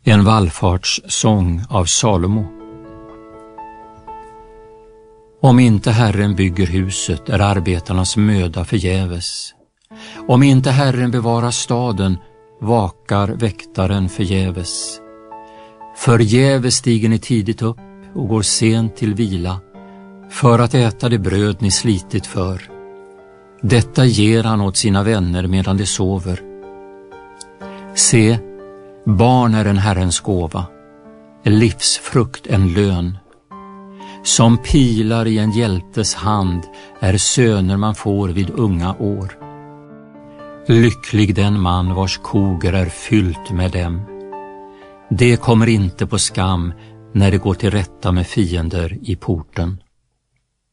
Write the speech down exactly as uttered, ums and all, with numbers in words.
En vallfartssång av Salomo. Om inte Herren bygger huset är arbetarnas möda förgäves. Om inte Herren bevarar staden vakar väktaren förgäves. Förgäves stiger ni tidigt upp och går sent till vila för att äta det bröd ni slitit för. Detta ger han åt sina vänner medan de sover. Se, barn är en Herrens gåva, livsfrukt en lön. Som pilar i en hjältes hand är söner man får vid unga år. Lycklig den man vars koger är fyllt med dem. Det kommer inte på skam när det går till rätta med fiender i porten.